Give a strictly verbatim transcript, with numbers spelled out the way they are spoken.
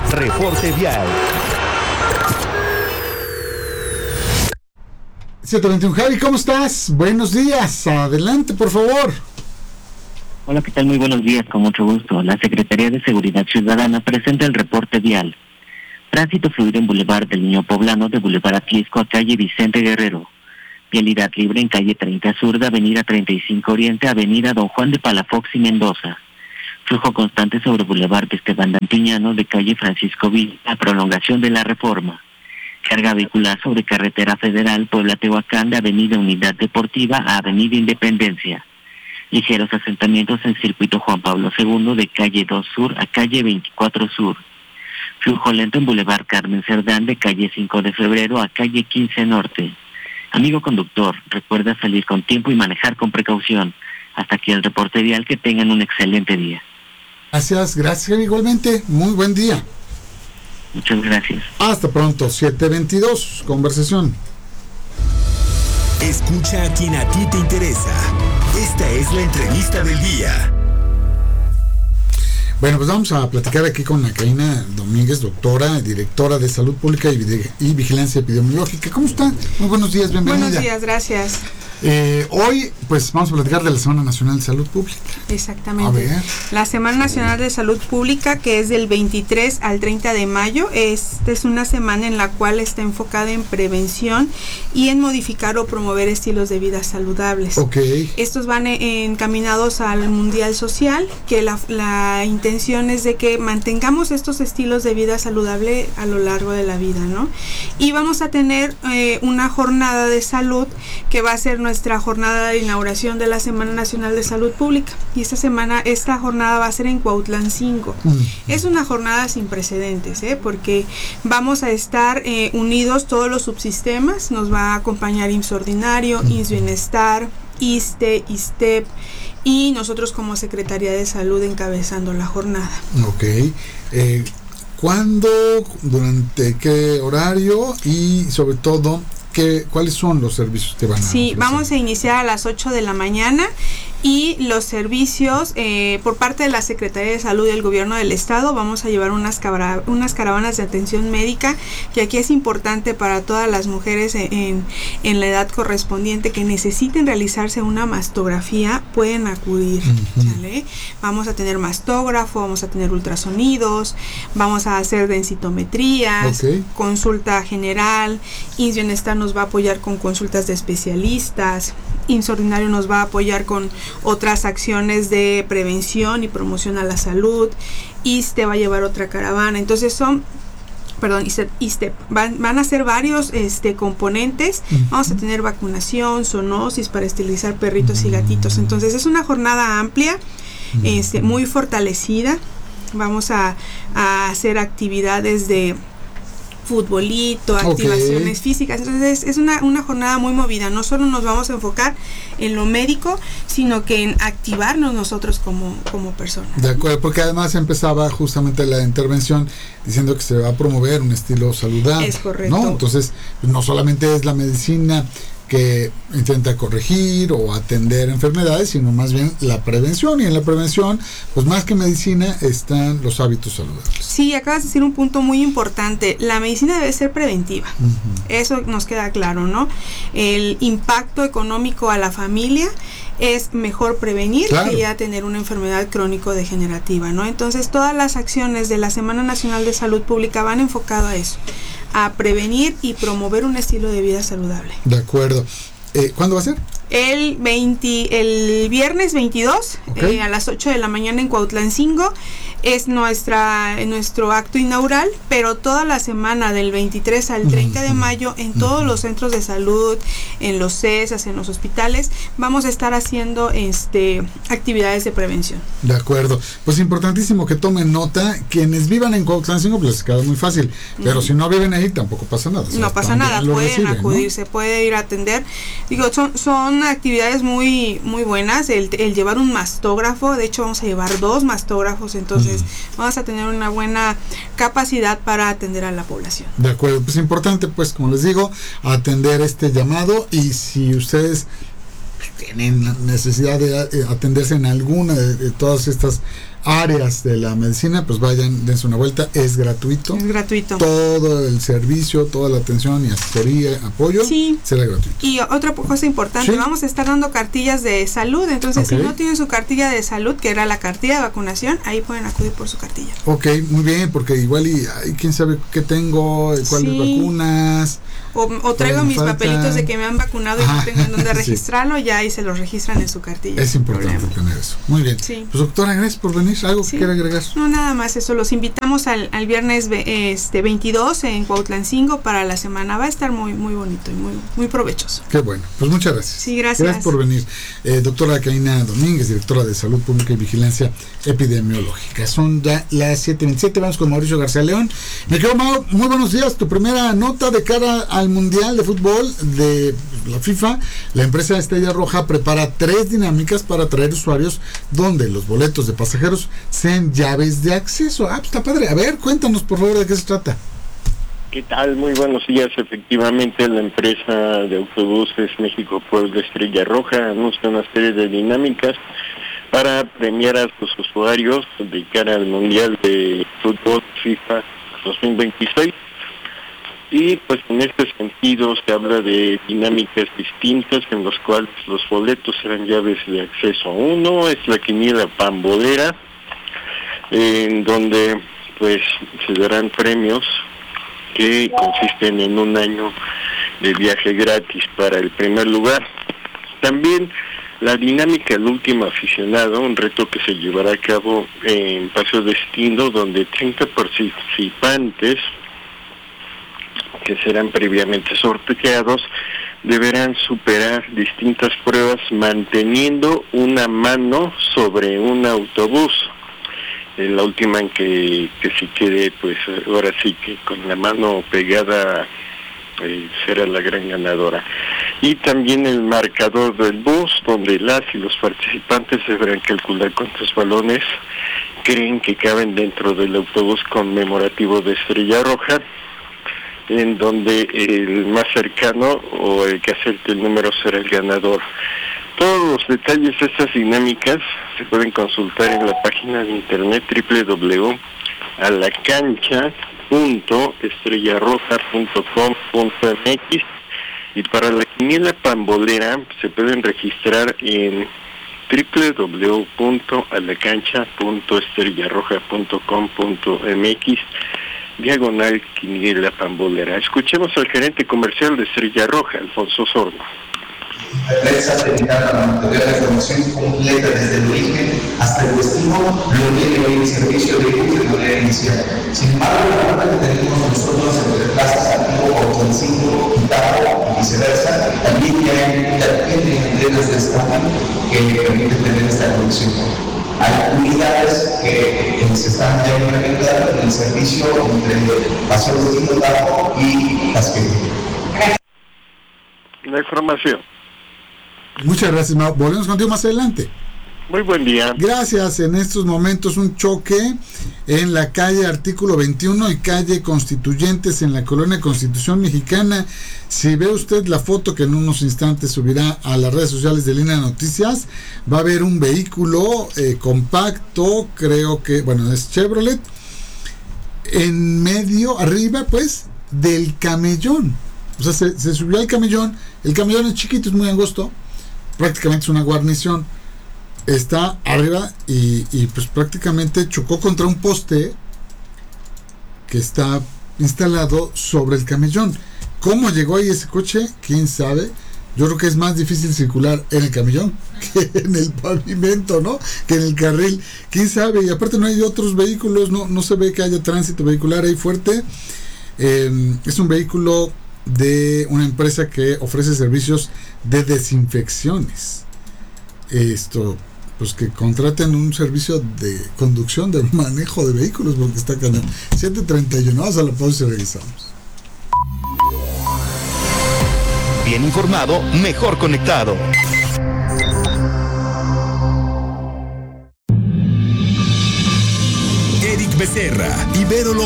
Reporte Vial. siete veintiuno, Javi, ¿cómo estás? Buenos días, adelante, por favor. Hola, ¿qué tal? Muy buenos días, con mucho gusto. La Secretaría de Seguridad Ciudadana presenta el reporte vial. Tránsito fluido en Boulevard del Niño Poblano, de Boulevard Atlisco a calle Vicente Guerrero. Vialidad libre en calle treinta Sur, de Avenida treinta y cinco Oriente, Avenida Don Juan de Palafox y Mendoza. Flujo constante sobre Boulevard Esteban Dantuñano, de calle Francisco Villa, a prolongación de la Reforma. Carga vehicular sobre Carretera Federal Puebla-Tehuacán, de Avenida Unidad Deportiva a Avenida Independencia. Ligeros asentamientos en Circuito Juan Pablo segundo, de calle dos Sur a calle veinticuatro Sur. Flujo lento en Boulevard Carmen Cerdán, de calle cinco de Febrero a calle quince Norte. Amigo conductor, recuerda salir con tiempo y manejar con precaución. Hasta aquí el reporte vial, que tengan un excelente día. Gracias, gracias igualmente, muy buen día. Muchas gracias. Hasta pronto, siete veintidós, conversación. Escucha a quien a ti te interesa. Esta es la entrevista del día. Bueno, pues vamos a platicar aquí con Karina Domínguez, doctora, directora de Salud Pública y, y Vigilancia Epidemiológica. ¿Cómo está? Muy buenos días, bienvenida. Buenos días, gracias. Eh, hoy, pues vamos a platicar de la Semana Nacional de Salud Pública. Exactamente. A ver. La Semana Nacional de Salud Pública, que es del veintitrés al treinta de mayo, esta es una semana en la cual está enfocada en prevención y en modificar o promover estilos de vida saludables. Ok. Estos van encaminados al Mundial Social, que la, la intención es de que mantengamos estos estilos de vida saludable a lo largo de la vida, ¿no? Y vamos a tener eh, una jornada de salud que va a ser nuestra jornada de inauguración de la Semana Nacional de Salud Pública, y esta semana, esta jornada va a ser en Cuautlancingo. Mm. Es una jornada sin precedentes, ¿eh? Porque vamos a estar eh, unidos todos los subsistemas, nos va a acompañar I M S S Ordinario, mm. I M S S Bienestar, ISSSTE, ISSSTEP, y nosotros como Secretaría de Salud encabezando la jornada. Ok. Eh, ¿Cuándo, durante qué horario y sobre todo ¿Qué, ¿cuáles son los servicios que van a Sí, ofrecer? Vamos a iniciar a las ocho de la mañana y los servicios eh, por parte de la Secretaría de Salud del Gobierno del Estado. Vamos a llevar unas, cabra, unas caravanas de atención médica, que aquí es importante para todas las mujeres en, en, en la edad correspondiente que necesiten realizarse una mastografía, pueden acudir. Uh-huh. ¿Sale? Vamos a tener mastógrafo, vamos a tener ultrasonidos, vamos a hacer densitometrías, okay. Consulta general, I M S S Bienestar nos va a apoyar con consultas de especialistas, I M S S Ordinario nos va a apoyar con otras acciones de prevención y promoción a la salud, ISSSTE va a llevar otra caravana. Entonces son, perdón, ISSSTEP, van, van a ser varios este, componentes. Uh-huh. Vamos a tener vacunación, zoonosis para esterilizar perritos y gatitos. Entonces es una jornada amplia, uh-huh. este, muy fortalecida. Vamos a, a hacer actividades de futbolito, activaciones okay. físicas. Entonces es una, una jornada muy movida. No solo nos vamos a enfocar en lo médico, sino que en activarnos nosotros como, como personas. De acuerdo, porque además empezaba justamente la intervención diciendo que se va a promover un estilo saludable. Es correcto. ¿No? Entonces, no solamente es la medicina que intenta corregir o atender enfermedades, sino más bien la prevención, y en la prevención, pues más que medicina, están los hábitos saludables. Sí, acabas de decir un punto muy importante. La medicina debe ser preventiva. Uh-huh. Eso nos queda claro, ¿no? El impacto económico a la familia es mejor prevenir claro. que ya tener una enfermedad crónico-degenerativa, ¿no? Entonces, todas las acciones de la Semana Nacional de Salud Pública van enfocado a eso, a prevenir y promover un estilo de vida saludable. De acuerdo. Eh, ¿Cuándo va a ser? El veinte, el viernes veintidós, okay. eh, a las ocho de la mañana en Cuautlancingo. Es nuestra nuestro acto inaugural, pero toda la semana del veintitrés al treinta de mayo en todos los centros de salud, en los C E S A, en los hospitales, vamos a estar haciendo este actividades de prevención. De acuerdo. Pues importantísimo que tomen nota. Quienes vivan en Cuautlancingo, pues les queda muy fácil, pero uh-huh. si no viven ahí tampoco pasa nada. O sea, no pasa nada, pueden reciben, acudir, ¿no? Se puede ir a atender. Digo, son, son actividades muy muy buenas, el, el llevar un mastógrafo, de hecho vamos a llevar dos mastógrafos, entonces uh-huh. vamos a tener una buena capacidad para atender a la población. De acuerdo, pues importante, pues como les digo, atender este llamado, y si ustedes tienen necesidad de atenderse en alguna de, de todas estas áreas de la medicina, pues vayan, dense una vuelta, es gratuito. Es gratuito. Todo el servicio, toda la atención y asesoría, apoyo, sí. será gratuito. Y otra cosa importante, ¿sí? Vamos a estar dando cartillas de salud, entonces okay. si no tienen su cartilla de salud, que era la cartilla de vacunación, ahí pueden acudir por su cartilla. Ok, muy bien, porque igual y ay, quién sabe qué tengo, cuáles sí. vacunas. O, o traigo mis falta. papelitos de que me han vacunado y ah, no tengo en dónde registrarlo, sí. ya ahí se los registran en su cartilla. Es importante tener eso. Muy bien. Sí. Pues doctora, gracias por venir. ¿Algo sí. que quiera agregar? No, nada más eso. Los invitamos al, al viernes este veintidós en Cuautlancingo para la semana. Va a estar muy muy bonito y muy muy provechoso. Qué bueno. Pues muchas gracias. Sí, gracias. Gracias por venir. Eh, doctora Karina Domínguez, directora de Salud Pública y Vigilancia Epidemiológica. Son ya las siete veintisiete. Vamos con Mauricio García León. Me quedo, Mau, muy buenos días. Tu primera nota de cara al Mundial de Fútbol de la FIFA. La empresa Estrella Roja prepara tres dinámicas para atraer usuarios donde los boletos de pasajeros sean llaves de acceso. Ah, pues está padre. A ver, cuéntanos por favor de qué se trata. ¿Qué tal? Muy buenos días. Efectivamente, la empresa de autobuses México Puebla Estrella Roja anuncia una serie de dinámicas para premiar a sus usuarios de cara al Mundial de Fútbol FIFA dos mil veintiséis. Y pues en este sentido se habla de dinámicas distintas en las cuales los boletos serán llaves de acceso. Uno es la quiniela pambolera, en donde pues se darán premios que consisten en un año de viaje gratis para el primer lugar. También la dinámica El Último Aficionado, un reto que se llevará a cabo en Paseo Destino, donde treinta participantes que serán previamente sorteados deberán superar distintas pruebas manteniendo una mano sobre un autobús. Eh, la última en que, que se quede, pues ahora sí que con la mano pegada eh, será la gran ganadora. Y también el marcador del bus, donde las y los participantes deberán calcular cuántos balones creen que caben dentro del autobús conmemorativo de Estrella Roja, en donde el más cercano o el que acerte el número será el ganador. Todos los detalles de estas dinámicas se pueden consultar en la página de internet doble u doble u doble u punto a la cancha punto estrella roja punto com punto m x, y para la quiniela pambolera se pueden registrar en doble u doble u doble u punto a la cancha punto estrella roja punto com punto m x diagonal quiniela pambolera. Escuchemos al gerente comercial de Estrella Roja, Alfonso Sordo. La empresa dedica a mantener la información completa desde el origen hasta el destino, lo tiene hoy en servicio de bus de manera inicial. Sin embargo, la ruta que tenemos nosotros entre plazas Activo, Cuautlancingo, Quintana y viceversa, también ya tienen antenas de estándar que permiten tener esta conexión. Hay unidades que se están ya implementando en el servicio entre Paseo Destino Tajo y Tasqueña. La información. Muchas gracias, Mau. Volvemos contigo más adelante. Muy buen día. Gracias. En estos momentos un choque en la calle Artículo veintiuno y calle Constituyentes en la colonia Constitución Mexicana. Si ve usted la foto que en unos instantes subirá a las redes sociales de Línea Noticias, va a ver un vehículo eh, compacto, creo que, bueno, es Chevrolet, en medio, arriba pues, del camellón. O sea, se, se subió al camellón. El camellón es chiquito, es muy angosto, prácticamente es una guarnición. Está arriba y, y pues prácticamente chocó contra un poste que está instalado sobre el camellón. ¿Cómo llegó ahí ese coche? ¿Quién sabe? Yo creo que es más difícil circular en el camellón que en el pavimento, ¿no? Que en el carril. ¿Quién sabe? Y aparte no hay otros vehículos, no, no se ve que haya tránsito vehicular ahí fuerte. Eh, es un vehículo de una empresa que ofrece servicios de desinfecciones. Esto, pues que contraten un servicio de conducción, de manejo de vehículos, porque está cañón. siete treinta y uno, vamos a la pausa y regresamos. Bien informado, mejor conectado. Eric Becerra, Ibero López.